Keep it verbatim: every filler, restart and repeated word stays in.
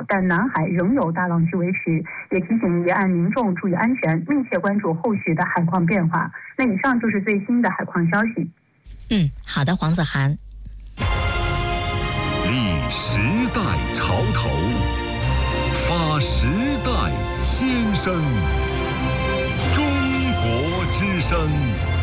但南海仍有大浪区维持，也提醒沿岸民众注意安全，密切关注后续的海况变化。那以上就是最新的海况消息。 嗯，好的，黄子涵。 立时代潮头，发时代先声，中国之声。